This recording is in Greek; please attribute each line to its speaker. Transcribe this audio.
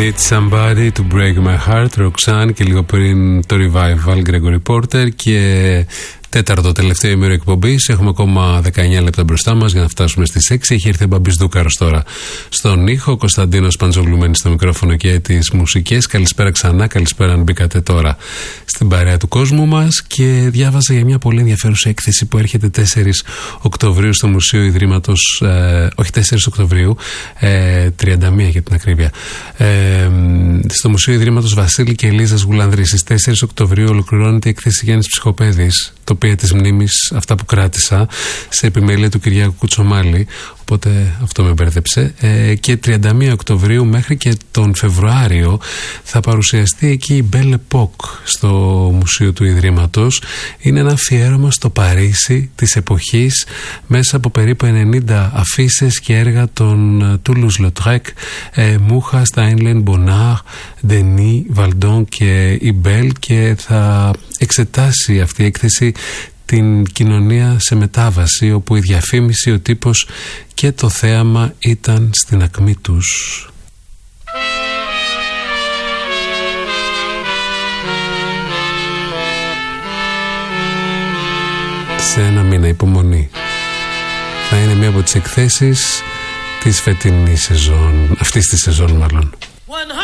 Speaker 1: Need somebody to break my heart, Roxanne, και λίγο πριν το Revival, Gregory Porter, και τέταρτο τελευταίο ημέρο εκπομπής. Έχουμε ακόμα 19 λεπτά μπροστά μας για να φτάσουμε στις 6. Έχει έρθει ο Μπαμπής Δούκαρος τώρα στον ήχο, Κωνσταντίνος Παντζογλουμένης στο μικρόφωνο και τις μουσικές. Καλησπέρα ξανά, καλησπέρα αν μπήκατε τώρα στην παρέα του κόσμου μας. Και διάβαζα για μια πολύ ενδιαφέρουσα έκθεση που έρχεται 4 Οκτωβρίου στο Μουσείο Ιδρύματος, όχι 4 Οκτωβρίου, 31 για την ακρίβεια, στο Μουσείο Ιδρύματος Βασίλη και Ελίζας Γουλανδρής. Στις 4 Οκτωβρίου ολοκληρώνεται η έκθεση Γιάννης Ψυχοπαίδης, τοπία της μνήμης, αυτά που κράτησα, σε επιμέλεια του Κυριάκου Κουτσομάλη, οπότε αυτό με μπέρδεψε. Και 31 Οκτωβρίου μέχρι και τον Φεβρουάριο θα παρουσιαστεί εκεί η Belle Époque στο Μουσείο του Ιδρύματος. Είναι ένα αφιέρωμα στο Παρίσι της εποχής, μέσα από περίπου 90 αφίσες και έργα των Toulouse-Lautrec, Μούχα, Στάινλεν, Μπονάρ, Ντενί, Βαλντόν και η Μπέλ, και θα εξετάσει αυτή η έκθεση την κοινωνία σε μετάβαση, όπου η διαφήμιση, ο τύπος και το θέαμα ήταν στην ακμή τους. Σε ένα μήνα υπομονή. Θα είναι μία από τις εκθέσεις της φετινής σεζόν, αυτής της σεζόν μάλλον.